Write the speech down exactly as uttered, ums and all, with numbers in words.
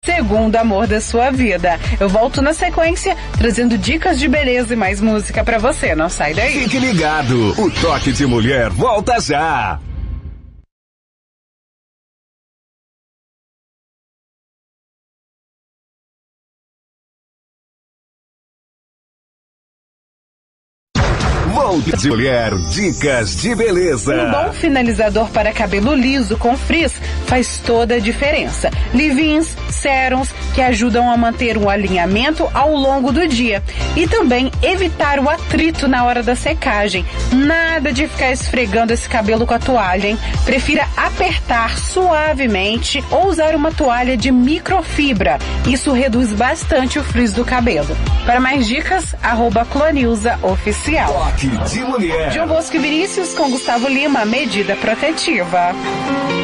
segundo amor da sua vida. Eu volto na sequência, trazendo dicas de beleza e mais música pra você. Não sai daí. Fique ligado, o Toque de Mulher volta já. Toque de Mulher, dicas de beleza. Um bom finalizador para cabelo liso com frizz faz toda a diferença. Leave-ins, sérums que ajudam a manter um alinhamento ao longo do dia e também evitar o atrito na hora da secagem. Nada de ficar esfregando esse cabelo com a toalha, hein? Prefira apertar suavemente ou usar uma toalha de microfibra. Isso reduz bastante o frizz do cabelo. Para mais dicas, arroba Clonilza Oficial. Toque de Mulher. João Bosco e Vinícius com Gustavo Lima, medida protetiva.